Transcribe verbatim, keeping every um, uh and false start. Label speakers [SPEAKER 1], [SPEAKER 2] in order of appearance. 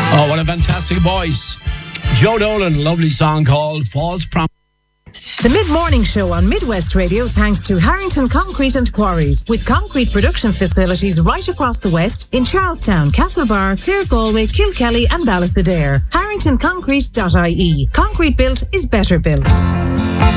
[SPEAKER 1] Oh, what a fantastic voice. Joe Dolan, lovely song called False Promise.
[SPEAKER 2] The Mid-Morning Show on Midwest Radio thanks to Harrington Concrete and Quarries, with concrete production facilities right across the West in Charlestown, Castlebar, Clare Galway, Kilkelly and Ballysadare. harrington concrete dot I E. Concrete built is better built.